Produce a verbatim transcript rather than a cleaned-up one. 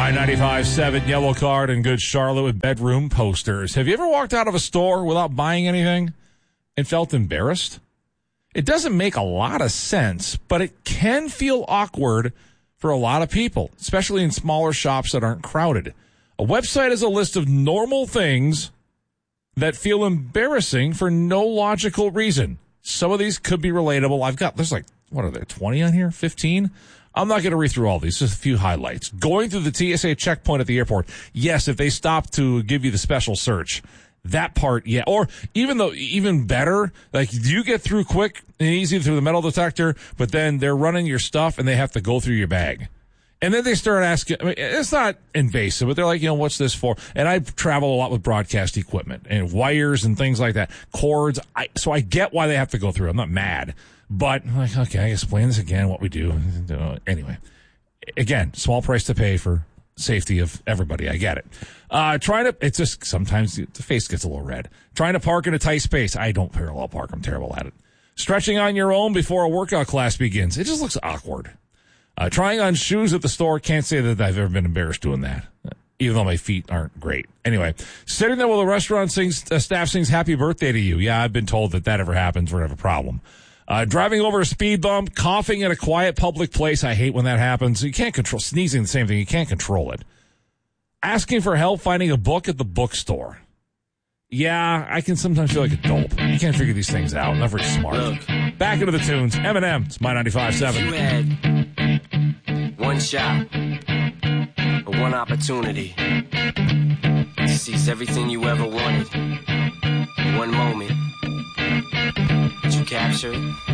My ninety-five point seven Yellow Card and Good Charlotte with bedroom posters. Have you ever walked out of a store without buying anything and felt embarrassed? It doesn't make a lot of sense, but it can feel awkward for a lot of people, especially in smaller shops that aren't crowded. A website is a list of normal things that feel embarrassing for no logical reason. Some of these could be relatable. I've got, there's like, what are there, twenty on here? fifteen? I'm not going to read through all these, just a few highlights. Going through the T S A checkpoint at the airport. Yes, if they stop to give you the special search. That part, yeah. Or even though, even better, like you get through quick and easy through the metal detector, but then they're running your stuff and they have to go through your bag. And then they start asking, I mean, it's not invasive, but they're like, you know, what's this for? And I travel a lot with broadcast equipment and wires and things like that, cords. I, so I get why they have to go through. I'm not mad, but I'm like, okay, I explain this again, what we do. Anyway, again, small price to pay for safety of everybody. I get it. Uh, trying to, it's just sometimes the face gets a little red. Trying to park in a tight space. I don't parallel park. I'm terrible at it. Stretching on your own before a workout class begins. It just looks awkward. Uh, trying on shoes at the store. Can't say that I've ever been embarrassed doing that, even though my feet aren't great. Anyway, sitting there while the restaurant sings, uh, staff sings happy birthday to you. Yeah, I've been told that that ever happens. We're going to have a problem. Uh, driving over a speed bump, coughing in a quiet public place. I hate when that happens. You can't control, sneezing the same thing. You can't control it. Asking for help finding a book at the bookstore. Yeah, I can sometimes feel like a dope. You can't figure these things out. Not very smart. Look, back into the tunes. Eminem. It's my ninety-five point seven. You had one shot, or one opportunity to seize everything you ever wanted. One moment that you captured